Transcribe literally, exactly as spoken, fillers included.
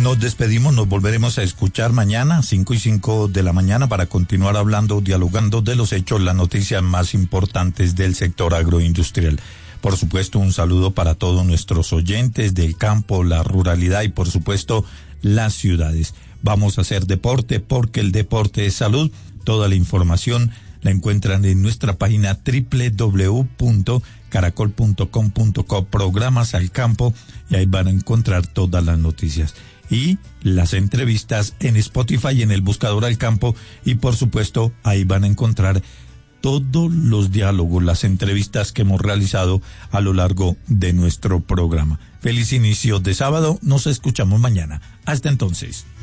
Nos despedimos, nos volveremos a escuchar mañana, cinco y cinco de la mañana, para continuar hablando, dialogando de los hechos, las noticias más importantes del sector agroindustrial. Por supuesto, un saludo para todos nuestros oyentes del campo, la ruralidad y, por supuesto, las ciudades. Vamos a hacer deporte porque el deporte es salud. Toda la información la encuentran en nuestra página doble u doble u doble u punto caracol punto com punto co, programas al campo, y ahí van a encontrar todas las noticias y las entrevistas en Spotify, en el buscador al campo, y por supuesto ahí van a encontrar todos los diálogos, las entrevistas que hemos realizado a lo largo de nuestro programa. Feliz inicio de sábado, nos escuchamos mañana. Hasta entonces.